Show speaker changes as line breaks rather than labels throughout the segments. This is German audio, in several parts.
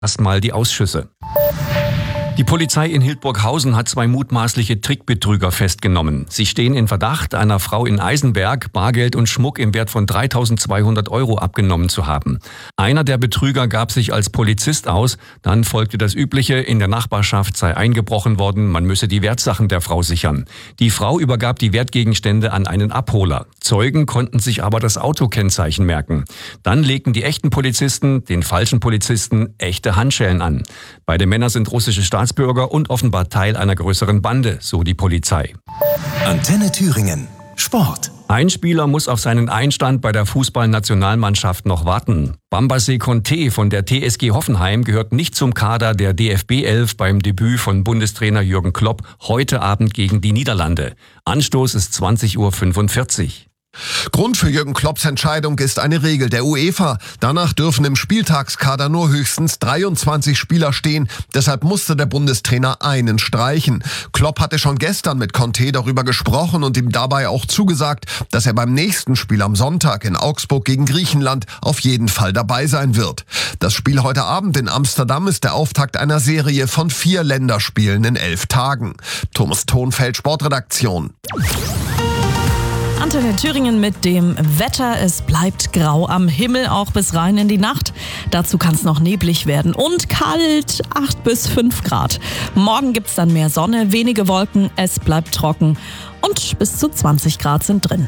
Erstmal die Ausschüsse. Die Polizei in Hildburghausen hat 2 mutmaßliche Trickbetrüger festgenommen. Sie stehen in Verdacht, einer Frau in Eisenberg Bargeld und Schmuck im Wert von 3.200 € abgenommen zu haben. Einer der Betrüger gab sich als Polizist aus. Dann folgte das Übliche, in der Nachbarschaft sei eingebrochen worden, man müsse die Wertsachen der Frau sichern. Die Frau übergab die Wertgegenstände an einen Abholer. Zeugen konnten sich aber das Autokennzeichen merken. Dann legten die echten Polizisten den falschen Polizisten echte Handschellen an. Beide Männer sind russische Staatsbürger und offenbar Teil einer größeren Bande, so die Polizei.
Antenne Thüringen. Sport.
Ein Spieler muss auf seinen Einstand bei der Fußballnationalmannschaft noch warten. Bambassé Conté von der TSG Hoffenheim gehört nicht zum Kader der DFB 11 beim Debüt von Bundestrainer Jürgen Klopp heute Abend gegen die Niederlande. Anstoß ist 20:45 Uhr.
Grund für Jürgen Klopps Entscheidung ist eine Regel der UEFA. Danach dürfen im Spieltagskader nur höchstens 23 Spieler stehen. Deshalb musste der Bundestrainer einen streichen. Klopp hatte schon gestern mit Conté darüber gesprochen und ihm dabei auch zugesagt, dass er beim nächsten Spiel am Sonntag in Augsburg gegen Griechenland auf jeden Fall dabei sein wird. Das Spiel heute Abend in Amsterdam ist der Auftakt einer Serie von 4 Länderspielen in 11 Tagen. Thomas Thonfeld, Sportredaktion.
Antenne Thüringen mit dem Wetter. Es bleibt grau am Himmel, auch bis rein in die Nacht. Dazu kann es noch neblig werden und kalt, 8 bis 5 Grad. Morgen gibt es dann mehr Sonne, wenige Wolken, es bleibt trocken und bis zu 20 Grad sind drin.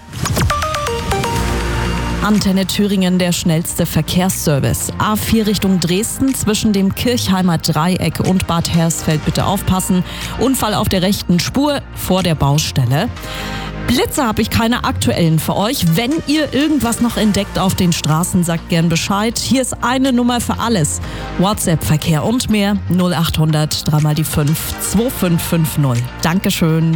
Antenne Thüringen, der schnellste Verkehrsservice. A4 Richtung Dresden zwischen dem Kirchheimer Dreieck und Bad Hersfeld bitte aufpassen. Unfall auf der rechten Spur vor der Baustelle. Blitze habe ich keine aktuellen für euch. Wenn ihr irgendwas noch entdeckt auf den Straßen, sagt gern Bescheid. Hier ist eine Nummer für alles. WhatsApp-Verkehr und mehr 0800 3 die 5 2550. Dankeschön.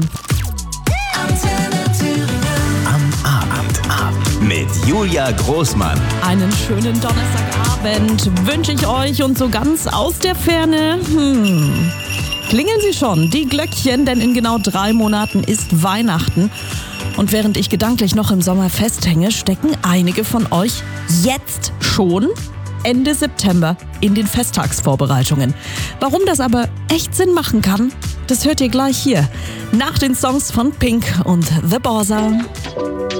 Am Abend mit Julia Großmann.
Einen schönen Donnerstagabend wünsche ich euch und so ganz aus der Ferne. Klingeln Sie schon, die Glöckchen, denn in genau 3 Monaten ist Weihnachten. Und während ich gedanklich noch im Sommer festhänge, stecken einige von euch jetzt schon Ende September in den Festtagsvorbereitungen. Warum das aber echt Sinn machen kann, das hört ihr gleich hier. Nach den Songs von Pink und The Borsa.